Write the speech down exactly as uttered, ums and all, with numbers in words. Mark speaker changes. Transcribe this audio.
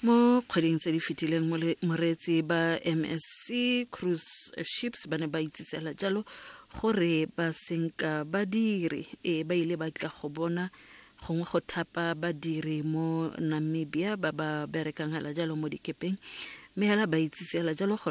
Speaker 1: Mo kgweding tse di fetileng moretsi ba M S C Cruise Ships ba ne ba itsisela jalo gore ba senka badiri e ba ile ba tla go bona gongwe go thapa badiri mo Namibia ba ba berekang hala jalo mo dikepeng mme hala ba itsisela jalo gore